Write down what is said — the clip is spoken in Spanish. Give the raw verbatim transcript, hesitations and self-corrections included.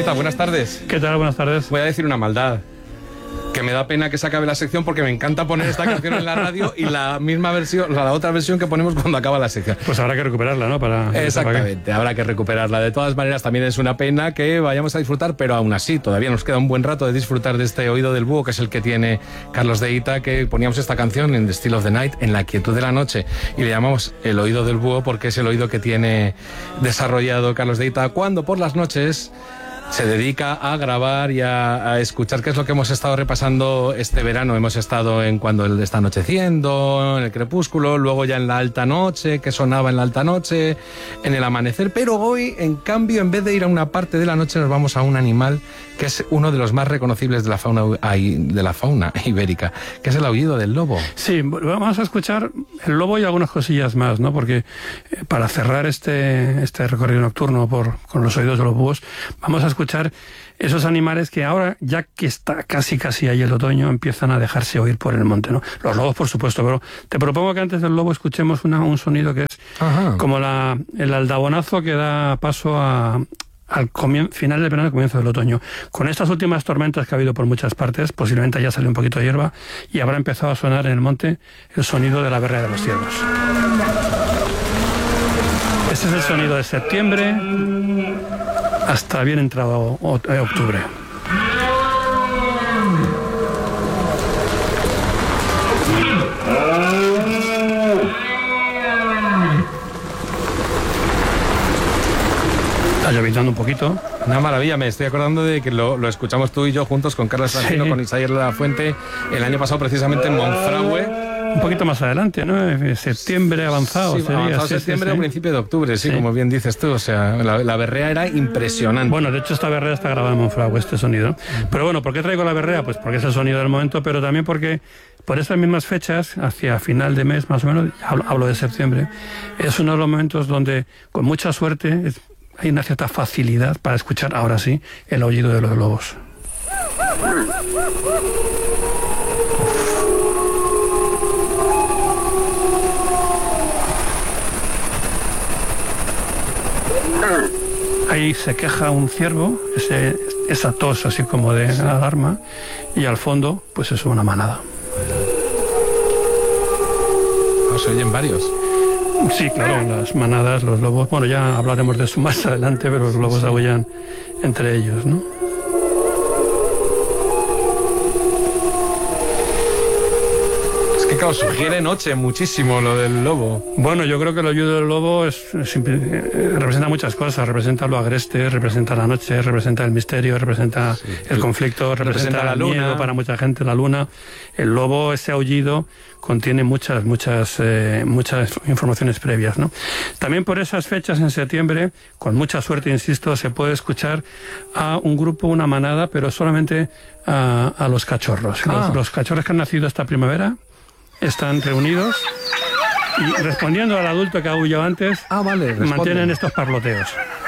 Deita, buenas tardes. ¿Qué tal? Buenas tardes. Voy a decir una maldad. Que me da pena que se acabe la sección porque me encanta poner esta canción en la radio y la misma versión, la otra versión que ponemos cuando acaba la sección. Pues habrá que recuperarla, ¿no? Para Exactamente, habrá que recuperarla. De todas maneras, también es una pena que vayamos a disfrutar, pero aún así, todavía nos queda un buen rato de disfrutar de este Oído del Búho, que es el que tiene Carlos Deita, que poníamos esta canción en The Still of the Night, en la quietud de la noche, y le llamamos el Oído del Búho porque es el oído que tiene desarrollado Carlos Deita cuando por las noches se dedica a grabar y a, a escuchar, que es lo que hemos estado repasando este verano. Hemos estado en Cuando él está anocheciendo, en el crepúsculo, luego ya en la alta noche, que sonaba en la alta noche, en el amanecer, pero hoy, en cambio, en vez de ir a una parte de la noche, nos vamos a un animal que es uno de los más reconocibles de la fauna, de la fauna ibérica, que es el aullido del lobo. Sí, vamos a escuchar el lobo y algunas cosillas más, ¿no? Porque para cerrar este, este recorrido nocturno por, con los oídos de los búhos, vamos a escuchar esos animales que ahora, ya que está casi casi ahí el otoño, empiezan a dejarse oír por el monte, ¿no? Los lobos, por supuesto, pero te propongo que antes del lobo escuchemos una, un sonido que es Ajá. como la, el aldabonazo que da paso a... al final del verano y comienzo del otoño. Con estas últimas tormentas que ha habido por muchas partes, posiblemente haya salido un poquito de hierba y habrá empezado a sonar en el monte el sonido de la berrea de los ciervos. Este es el sonido de septiembre hasta bien entrado octubre. Está lloviznando un poquito. Una maravilla, me estoy acordando de que lo, lo escuchamos tú y yo juntos con Carlos Francino, sí. con Isaías de la Fuente, el año pasado precisamente en Monfragüe. Un poquito más adelante, ¿no? Septiembre avanzado. Sí, sería, avanzado sí, septiembre sí, o sí. principio de octubre, sí, sí, como bien dices tú. O sea, la, la berrea era impresionante. Bueno, de hecho esta berrea está grabada en Monfragüe, este sonido. Pero bueno, ¿por qué traigo la berrea? Pues porque es el sonido del momento, pero también porque por estas mismas fechas, hacia final de mes más o menos, hablo, hablo de septiembre, es uno de los momentos donde con mucha suerte es, hay una cierta facilidad para escuchar, ahora sí, el aullido de los lobos. Ahí se queja un ciervo, ese, esa tos así como de alarma, y al fondo, pues es una manada. ¿No se oyen varios? Sí, claro, las manadas, los lobos, bueno, ya hablaremos de eso más adelante, pero los lobos sí. aullan entre ellos, ¿no? Es que claro, sugiere noche muchísimo lo del lobo. Bueno, yo creo que el aullido del lobo es, es, eh, representa muchas cosas, representa lo agreste, representa la noche, representa el misterio, representa sí. el conflicto, representa, representa la luna. El miedo para mucha gente, la luna. El lobo, ese aullido, contiene muchas, muchas, eh, muchas informaciones previas, ¿no? También por esas fechas en septiembre, con mucha suerte, insisto, se puede escuchar a un grupo, una manada, pero solamente a, a los cachorros. Ah. Los, los cachorros que han nacido esta primavera están reunidos y respondiendo al adulto que aulló antes, ah, vale, mantienen estos parloteos.